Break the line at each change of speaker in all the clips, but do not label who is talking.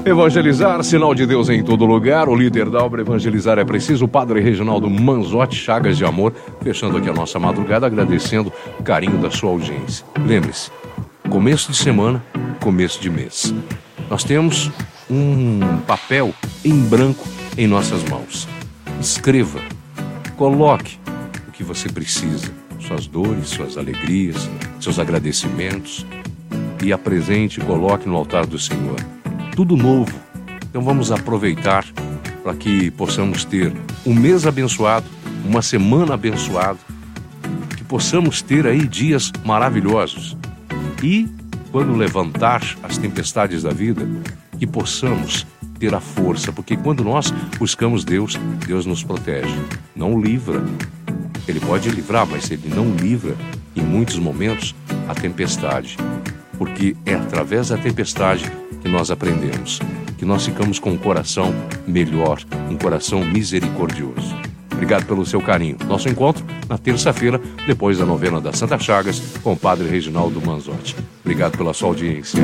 Evangelizar, sinal de Deus em todo lugar. O líder da obra Evangelizar é Preciso, o Padre Reginaldo Manzotti, Chagas de Amor, fechando aqui a nossa madrugada, agradecendo o carinho da sua audiência. Lembre-se, começo de semana, começo de mês. Nós temos um papel em branco em nossas mãos. Escreva, coloque o que você precisa, suas dores, suas alegrias, seus agradecimentos, e apresente e coloque no altar do Senhor. Tudo novo. Então vamos aproveitar para que possamos ter um mês abençoado, uma semana abençoada, que possamos ter aí dias maravilhosos. E quando levantar as tempestades da vida, que possamos ter a força, porque quando nós buscamos Deus, Deus nos protege, não livra. Ele pode livrar, mas Ele não livra, em muitos momentos, a tempestade. Porque é através da tempestade que nós aprendemos, que nós ficamos com um coração melhor, um coração misericordioso. Obrigado pelo seu carinho. Nosso encontro na terça-feira, depois da novena das Santas Chagas, com o Padre Reginaldo Manzotti. Obrigado pela sua audiência.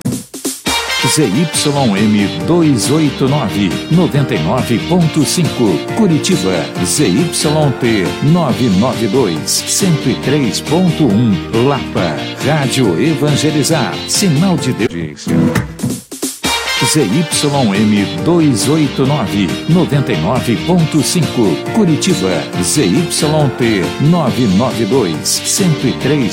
ZYM 289, 99.5, Curitiba. ZYP 992, 103.1, Lapa. Rádio Evangelizar, sinal de Deus. ZYM 289, 99.5, Curitiba. ZYP 992, 103.